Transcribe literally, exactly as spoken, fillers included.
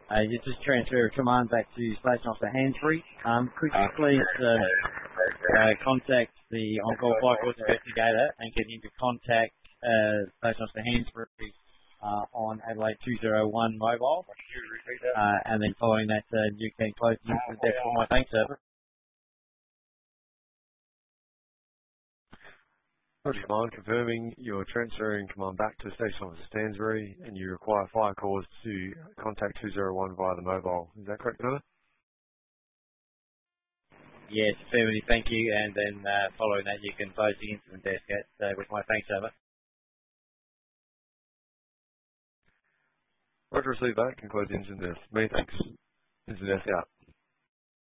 Uh, you just transfer a command back to Station Officer Hansbury. Um, could you please uh, uh, contact the on-call flight course investigator and get him to contact uh, Station Officer Hansbury uh, on Adelaide two zero one mobile. Uh, and then following that, uh, you can close the incident desk for my thanks, over. Roger, command confirming you're transferring command back to Station Officer Stansbury and you require fire cause to contact two zero one via the mobile. Is that correct, Commander? Yes, affirmative, thank you. And then uh, following that, you can close the incident desk at, uh, with my thanks, over. Roger, receive that. Can close the incident desk. Many thanks. Incident desk out.